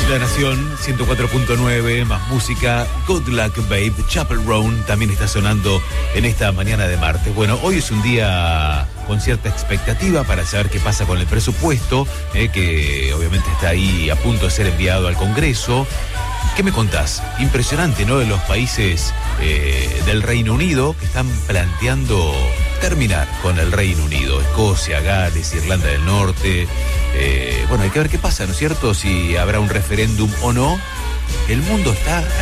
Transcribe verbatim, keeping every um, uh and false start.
La Nación, ciento cuatro punto nueve, más música. Good Luck Babe, Chapel Roan también está sonando en esta mañana de martes. Bueno, hoy es un día con cierta expectativa para saber qué pasa con el presupuesto, eh, que obviamente está ahí a punto de ser enviado al Congreso. ¿Qué me contás? Impresionante, ¿no? De los países eh, del Reino Unido que están planteando terminar con el Reino Unido. Escocia, Gales, Irlanda del Norte. Eh, bueno, hay que ver qué pasa, ¿no es cierto? Si habrá un referéndum o no. El mundo está